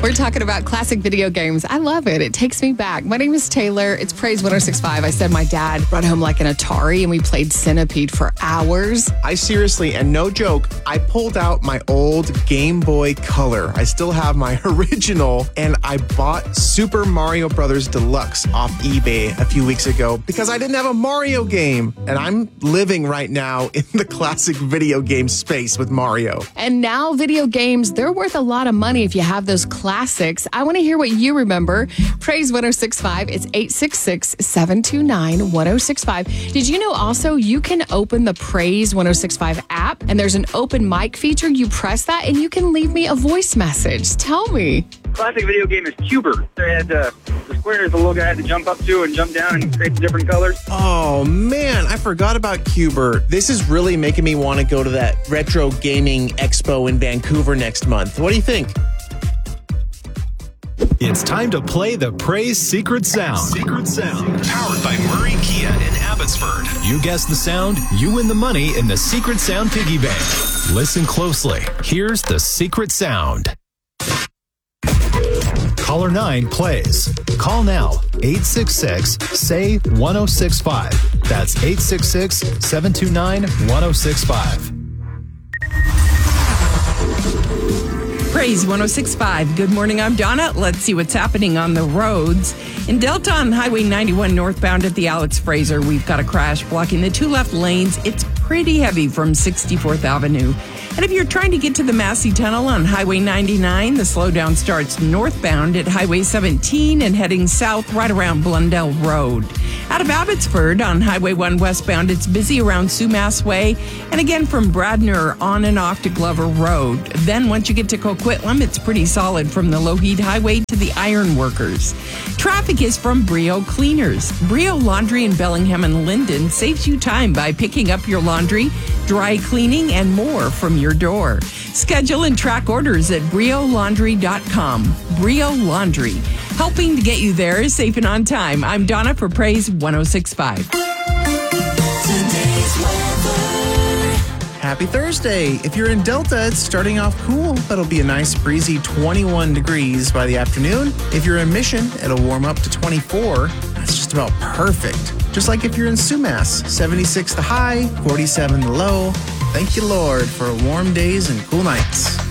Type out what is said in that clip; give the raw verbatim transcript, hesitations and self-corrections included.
We're talking about classic video games. I love it. It takes me back. My name is Taylor. It's Praise one oh six point five. I said my dad brought home like an Atari and we played Centipede for hours. I seriously, and no joke, I pulled out my old Game Boy Color. I still have my original, and I bought Super Mario Brothers Deluxe off eBay a few weeks ago because I didn't have a Mario game. And I'm living right now in the classic video game space with Mario. And now video games, they're worth a lot of money if you have those classics. I want to hear what you remember. Praise one oh six point five. It's eight six six, seven two nine, one oh six five. Did you know also you can open the Praise one oh six point five app and there's an open mic feature? You press that and you can leave me a voice message. Tell me. Classic video game is Cuber. They had uh, the squares the little guy had to jump up to and jump down and create the different colors. Oh, man, I forgot about Cuber. This is really making me want to go to that retro gaming expo in Vancouver next month. What do you think? It's time to play the Praise Secret Sound. Secret Sound. Powered by Murray Kia in Abbotsford. You guess the sound, you win the money in the Secret Sound Piggy Bank. Listen closely. Here's the Secret Sound. Caller nine plays. Call now. eight six six, S A Y, one oh six five. That's eight six six, seven two nine, one oh six five. Praise one oh six point five. Good morning, I'm Donna. Let's see what's happening on the roads. In Delta on Highway ninety-one northbound at the Alex Fraser, we've got a crash blocking the two left lanes. It's pretty heavy from sixty-fourth Avenue. And if you're trying to get to the Massey Tunnel on Highway ninety-nine, the slowdown starts northbound at Highway seventeen and heading south right around Blundell Road. Out of Abbotsford on Highway one westbound, it's busy around Sumas Way and again from Bradner on and off to Glover Road. Then once you get to Coquitlam, it's pretty solid from the Lougheed Highway to the Iron Workers. Traffic is from Brio Cleaners. Brio Laundry in Bellingham and Linden saves you time by picking up your laundry, dry cleaning, and more from your door. Schedule and track orders at brio laundry dot com. Brio Laundry, helping to get you there safe and on time. I'm Donna for Praise one oh six point five. Today's weather. Happy Thursday. If you're in Delta, it's starting off cool, but it'll be a nice breezy twenty-one degrees by the afternoon. If you're in Mission, it'll warm up to twenty-four. That's just about perfect. Just like if you're in Sumas, seventy-six the high, forty-seven the low. Thank you, Lord, for warm days and cool nights.